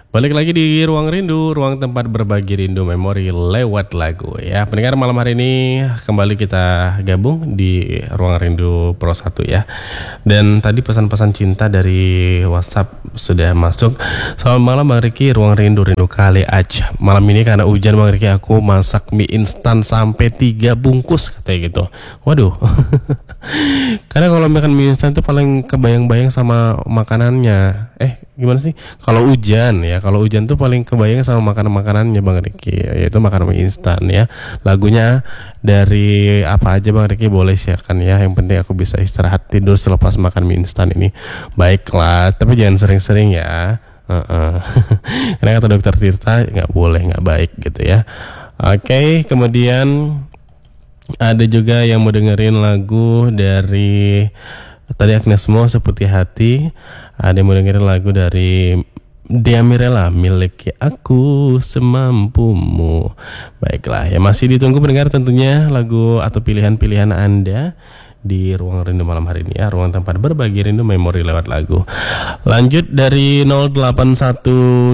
Balik lagi di Ruang Rindu, ruang tempat berbagi rindu memori lewat lagu ya. Pendengar, malam hari ini kembali kita gabung di Ruang Rindu Pro 1 ya. Dan tadi pesan-pesan cinta dari WhatsApp sudah masuk. Selamat malam Bang Riki, Ruang Rindu kali aja. Malam ini karena hujan Bang Riki, aku masak mie instan sampai 3 bungkus katanya gitu. Waduh. Karena kalau makan mie instan itu paling kebayang-bayang sama makanannya. Gimana sih? Kalau hujan tuh paling kebayang sama makanannya Bang Riki, yaitu makanan mie instan ya. Lagunya dari apa aja Bang Riki boleh siarkan ya. Yang penting aku bisa istirahat tidur selepas makan mie instan ini. Baiklah, tapi jangan sering-sering ya. Karena kata dokter Tirta nggak boleh, nggak baik gitu ya. Oke, kemudian ada juga yang mau dengerin lagu dari tadi Agnes Mo, Seputih Hati. Ada yang mau dengerin lagu dari Dea Mirella, Miliki Aku Semampumu. Baiklah, ya masih ditunggu pendengar tentunya lagu atau pilihan-pilihan Anda di Ruang Rindu malam hari ini ya. Ruang tempat berbagi rindu memori lewat lagu. Lanjut dari 0812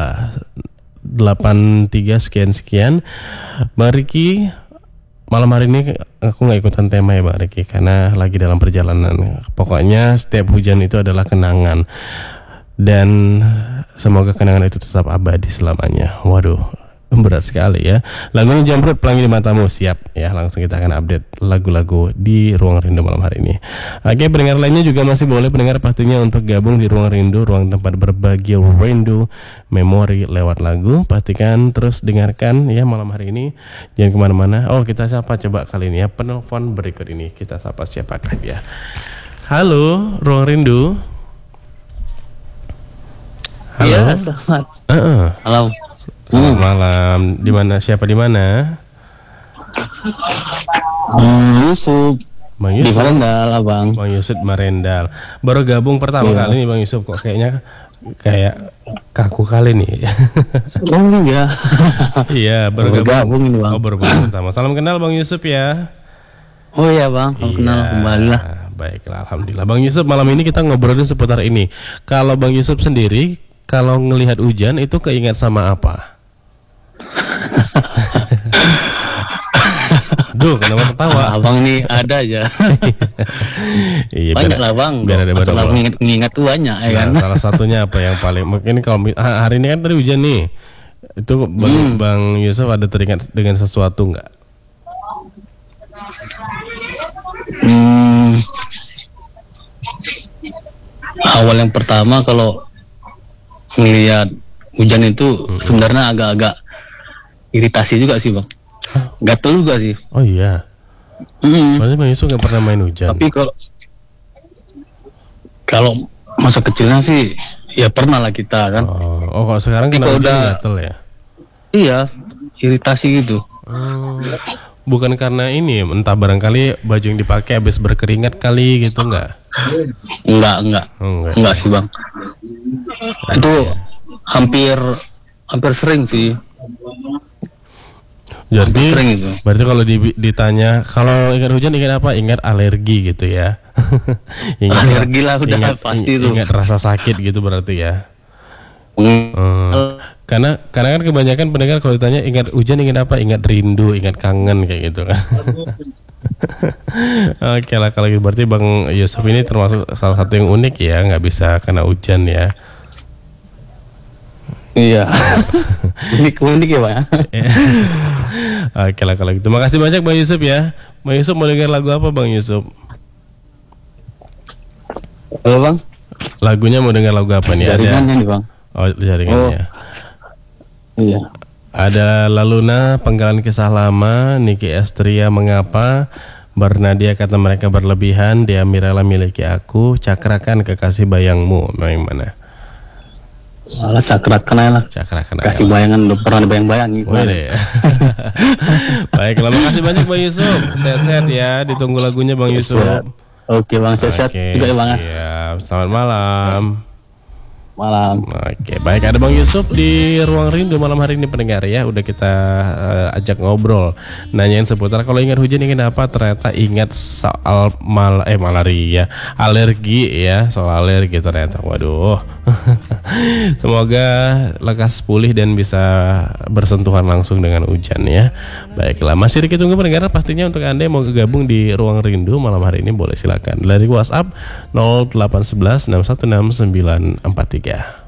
83 sekian. Bang Riki, malam hari ini aku gak ikutan tema ya Bang Riki, karena lagi dalam perjalanan. Pokoknya setiap hujan itu adalah kenangan, dan semoga kenangan itu tetap abadi selamanya. Waduh, berat sekali ya. Lagunya Jamrut, Pelangi di Matamu. Siap ya, langsung kita akan update lagu-lagu di Ruang Rindu malam hari ini. Oke, pendengar lainnya juga masih boleh pendengar pastinya untuk gabung di Ruang Rindu, ruang tempat berbagi rindu memori lewat lagu. Pastikan terus dengarkan ya malam hari ini. Jangan kemana-mana. Oh, kita sapa coba kali ini ya. Penelpon berikut ini kita sapa siapakah ya. Halo, Ruang Rindu. Halo. Iya, selamat. Halo. Selamat malam. Di mana? Siapa di mana? Yusuf. Bang Yusuf. Di Marendal, Abang. Bang Yusuf Marendal. Baru gabung pertama kali nih Bang Yusuf, kok kayaknya kayak kaku kali nih. Oh iya. Iya, baru gabung ini, Bang. Oh, baru gabung pertama. Salam kenal Bang Yusuf ya. Oh iya, Bang. Salam kenal kembali lah. Baiklah, alhamdulillah. Bang Yusuf, malam ini kita ngobrolin seputar ini. Kalau Bang Yusuf sendiri, kalau ngelihat hujan itu keingat sama apa? Duh, kenapa ketawa? Abang nih ada aja. Iya, banyak lah Bang. Biar ada masalah mengingat tuh banyak ya kan. Salah satunya apa yang paling mungkin kalau hari ini kan tadi hujan nih. Itu Bang Yusuf ada teringat dengan sesuatu nggak? Awal yang pertama kalau ngelihat hujan itu sebenarnya agak-agak iritasi juga sih Bang. Gatel juga sih. Oh iya. Maksudnya Bang Yusuf nggak pernah main hujan. Tapi kalau masa kecilnya sih ya pernah lah kita kan. Oh kalau sekarang kena hujan gatel ya? Iya, iritasi gitu. Bukan karena ini, entah barangkali baju yang dipakai habis berkeringat kali gitu nggak? Enggak sih Bang. Itu hampir sering sih. Berarti kalau ditanya kalau ingat hujan ingat apa? Ingat alergi gitu ya. Alergi lah udah pasti itu. Ingat rasa sakit gitu berarti ya. Karena kan kebanyakan pendengar kalau ditanya ingat hujan ingat apa? Ingat rindu, ingat kangen kayak gitu kan. Oke lah, kalau gitu berarti Bang Yusuf ini termasuk salah satu yang unik ya, nggak bisa kena hujan ya. Iya. unik ya Pak. Oke lah kalau gitu. Makasih banyak Bang Yusuf ya. Bang Yusuf mau dengar lagu apa Bang Yusuf? Halo Bang. Lagunya mau dengar lagu apa nih? Jaringannya nih Bang. Oh, jaringannya. Iya. Ada Laluna, Penggalan Kisah Lama, Niki Astria Mengapa, Bernadia Kata Mereka Berlebihan, Dea Mirella Miliki Aku, Cakrakan Kekasih Bayangmu. Yang mana? Malah cakrakan aja lah. Kasih bayangan udah pernah dibayang-bayangin. Baiklah, makasih banyak Bang Yusuf. Sehat-sehat ya, ditunggu lagunya Bang Yusuf. Oke Bang, sehat-sehat juga ya Bang. Siap. Selamat malam. Oke, baik, ada Bang Yusuf di Ruang Rindu malam hari ini pendengar ya. Udah kita ajak ngobrol, nanyain seputar kalau ingat hujan ingat apa. Ternyata ingat soal malaria, alergi ya, soal alergi ternyata. Waduh. Semoga lekas pulih dan bisa bersentuhan langsung dengan hujan ya. Baiklah, masih Riki tunggu pendengar. Pastinya untuk Anda yang mau gabung di Ruang Rindu malam hari ini boleh silakan dari WhatsApp 0811 616 943.